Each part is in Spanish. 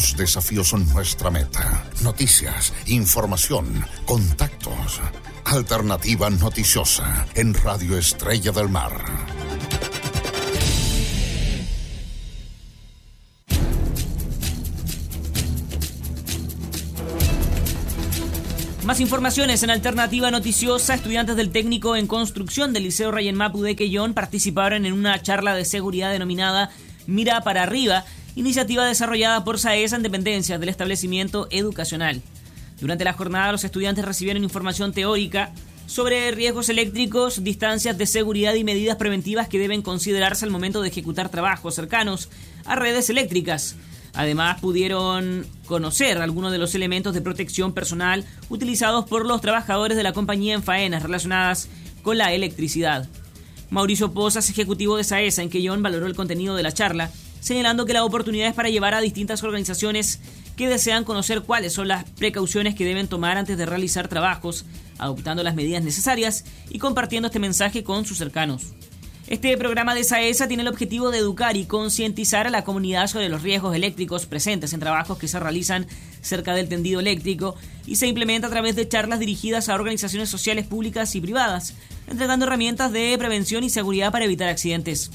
Los desafíos son nuestra meta. Noticias, información, contactos. Alternativa Noticiosa en Radio Estrella del Mar. Más informaciones en Alternativa Noticiosa. Estudiantes del técnico en construcción del Liceo Rayén Mapu de Quellón participaron en una charla de seguridad denominada Mira para Arriba, iniciativa desarrollada por SAESA en dependencias del establecimiento educacional. Durante la jornada, los estudiantes recibieron información teórica sobre riesgos eléctricos, distancias de seguridad y medidas preventivas que deben considerarse al momento de ejecutar trabajos cercanos a redes eléctricas. Además, pudieron conocer algunos de los elementos de protección personal utilizados por los trabajadores de la compañía en faenas relacionadas con la electricidad. Mauricio Pozas, ejecutivo de SAESA en Quellón, valoró el contenido de la charla, señalando que la oportunidad es para llevar a distintas organizaciones que desean conocer cuáles son las precauciones que deben tomar antes de realizar trabajos, adoptando las medidas necesarias y compartiendo este mensaje con sus cercanos. Este programa de SAESA tiene el objetivo de educar y concientizar a la comunidad sobre los riesgos eléctricos presentes en trabajos que se realizan cerca del tendido eléctrico y se implementa a través de charlas dirigidas a organizaciones sociales públicas y privadas, entregando herramientas de prevención y seguridad para evitar accidentes.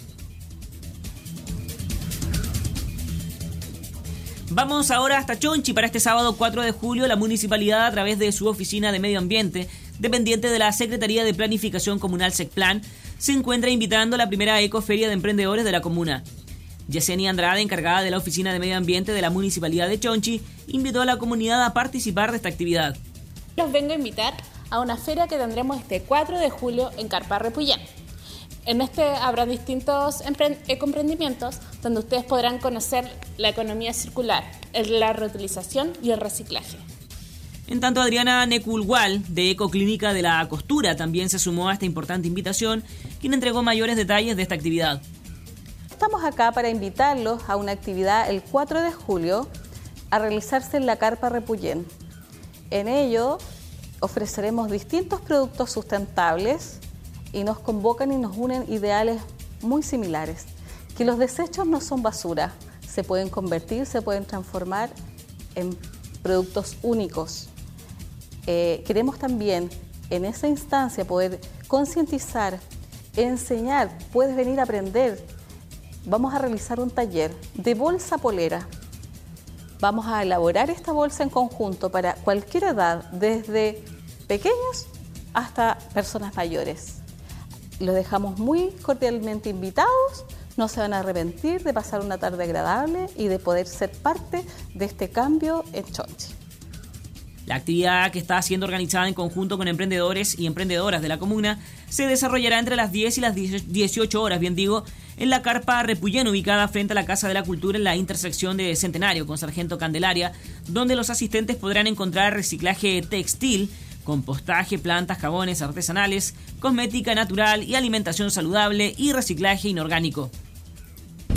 Vamos ahora hasta Chonchi. Para este sábado 4 de julio, la municipalidad, a través de su oficina de medio ambiente, dependiente de la Secretaría de Planificación Comunal SECPLAN, se encuentra invitando a la primera ecoferia de emprendedores de la comuna. Yesenia Andrade, encargada de la oficina de medio ambiente de la municipalidad de Chonchi, invitó a la comunidad a participar de esta actividad. Los vengo a invitar a una feria que tendremos este 4 de julio en Carpa Repuyén. En este habrá distintos ecoemprendimientos donde ustedes podrán conocer la economía circular, la reutilización y el reciclaje. En tanto, Adriana Neculgual, de Ecoclínica de la Costura, también se sumó a esta importante invitación, quien entregó mayores detalles de esta actividad. Estamos acá para invitarlos a una actividad el 4 de julio a realizarse en la Carpa Repuyén. En ello ofreceremos distintos productos sustentables y nos convocan y nos unen ideales muy similares, que los desechos no son basura, se pueden convertir, se pueden transformar en productos únicos. Queremos también en esa instancia poder concientizar, enseñar, puedes venir a aprender. Vamos a realizar un taller de bolsa polera. Vamos a elaborar esta bolsa en conjunto para cualquier edad, desde pequeños hasta personas mayores. Los dejamos muy cordialmente invitados, no se van a arrepentir de pasar una tarde agradable y de poder ser parte de este cambio en Chonchi. La actividad, que está siendo organizada en conjunto con emprendedores y emprendedoras de la comuna, se desarrollará entre las 10 y las 18 horas, en la Carpa Repuyén, ubicada frente a la Casa de la Cultura en la intersección de Centenario con Sargento Candelaria, donde los asistentes podrán encontrar reciclaje textil, compostaje, plantas, jabones artesanales, cosmética natural y alimentación saludable y reciclaje inorgánico.